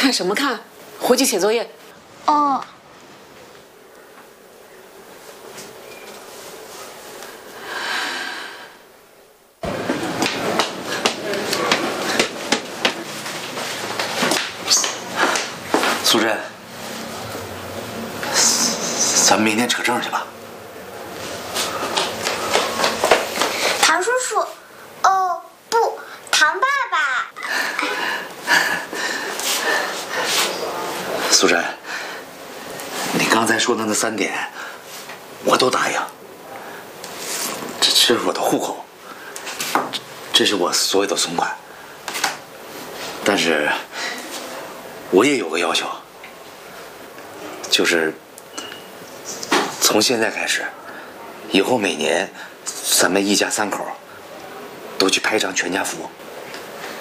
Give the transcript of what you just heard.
看什么看？回去写作业。 哦。 苏珍，咱们明天扯证去吧。 唐叔叔，哦不，唐爸爸。 苏珍，你刚才说的那3点，我都答应。这是我的户口，这是我所有的存款。但是，我也有个要求。就是从现在开始，以后每年咱们一家3口都去拍张全家福。